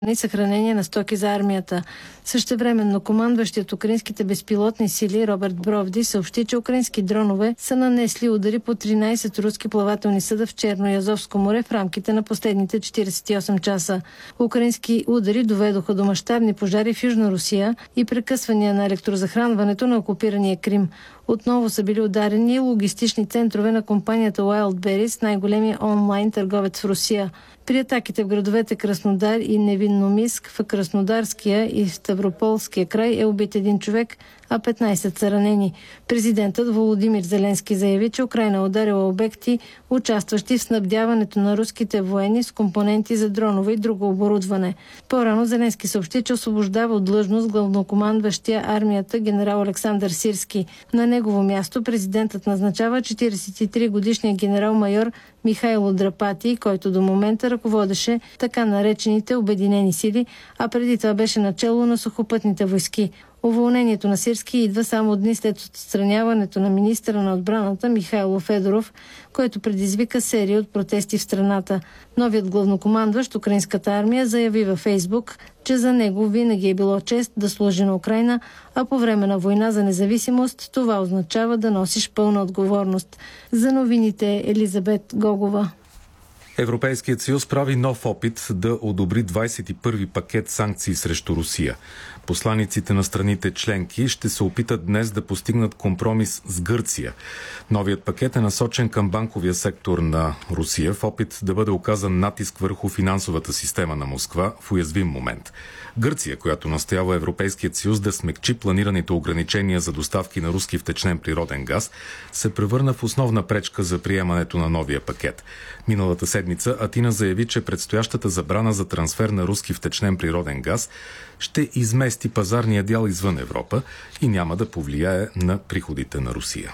и съхранение на стоки за армията. Същевременно командващият украинските безпилотни сили Роберт Бровди съобщи, че украински дронове са нанесли удари по 13 руски плавателни съда в Черно и Азовско море в рамките на последните 48 часа. Украински удари доведоха до мащабни пожари в Южна Русия и прекъсвания на електрозахранването на окупирания Крим. Отново са били ударени логистични центрове на компанията Wildberries, най-големия онлайн търговец в Русия. При атаките в градовете Краснодар и Невинномиск в Краснодарския и в Ставрополския край е убит един човек, а 15 са ранени. Президентът Володимир Зеленски заяви, че Украйна е ударила обекти, участващи в снабдяването на руските военни с компоненти за дронове и друго оборудване. По-рано Зеленски съобщи, че освобождава от длъжност главнокомандващия армията генерал Александър Сирски. На негово място президентът назначава 43-годишния генерал-майор Михайло Драпати, който до момента ръководеше така наречените обединени сили, а преди това беше начело на сухопътните войски. Уволнението на Сирски идва само дни след отстраняването на министъра на отбраната Михайло Федоров, който предизвика серия от протести в страната. Новият главнокомандващ украинската армия заяви във Фейсбук, че за него винаги е било чест да служи на Украйна, а по време на война за независимост това означава да носиш пълна отговорност. За новините Елизабет Гогова. Европейският съюз прави нов опит да одобри 21-ви пакет санкции срещу Русия. Посланиците на страните членки ще се опитат днес да постигнат компромис с Гърция. Новият пакет е насочен към банковия сектор на Русия в опит да бъде оказан натиск върху финансовата система на Москва в уязвим момент. Гърция, която настоява Европейският съюз да смекчи планираните ограничения за доставки на руски втечнен природен газ, се превърна в основна пречка за приемането на новия пакет. Миналата седмица Атина заяви, че предстоящата забрана за трансфер на руски втечнен природен газ ще измести пазарния дял извън Европа и няма да повлияе на приходите на Русия.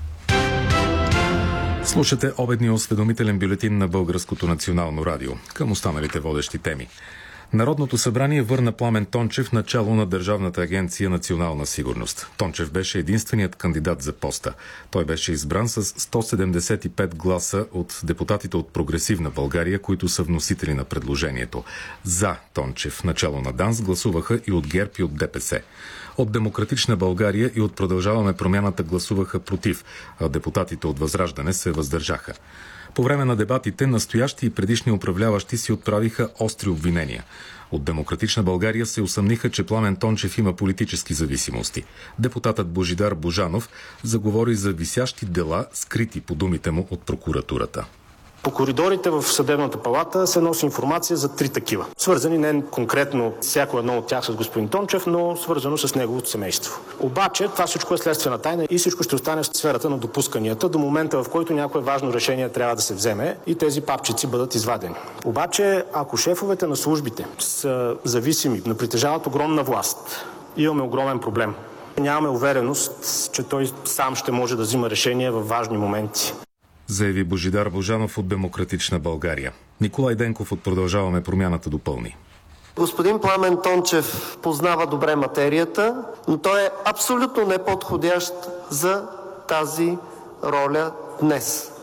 Слушате обедния осведомителен бюлетин на Българското национално радио. Към останалите водещи теми. Народното събрание върна Пламен Тончев начало на Държавната агенция „Национална сигурност“. Тончев беше единственият кандидат за поста. Той беше избран с 175 гласа от депутатите от Прогресивна България, които са вносители на предложението. За Тончев начало на ДАНС гласуваха и от ГЕРБ и от ДПС. От Демократична България и от Продължаваме промяната гласуваха против, а депутатите от Възраждане се въздържаха. По време на дебатите настоящи и предишни управляващи си отправиха остри обвинения. От Демократична България се усъмниха, че Пламен Тончев има политически зависимости. Депутатът Божидар Божанов заговори за висящи дела, скрити по думите му от прокуратурата. По коридорите в Съдебната палата се носи информация за 3 такива. Свързани не конкретно всяко едно от тях с господин Тончев, но свързано с неговото семейство. Обаче това всичко е следствена тайна и всичко ще остане в сферата на допусканията до момента, в който някое важно решение трябва да се вземе и тези папчици бъдат извадени. Обаче, ако шефовете на службите са зависими, но притежават огромна власт, имаме огромен проблем. Нямаме увереност, че той сам ще може да взима решения в важни моменти, заяви Божидар Божанов от Демократична България. Николай Денков от Продължаваме промяната допълни. Господин Пламен Тончев познава добре материята, но той е абсолютно неподходящ за тази роля днес.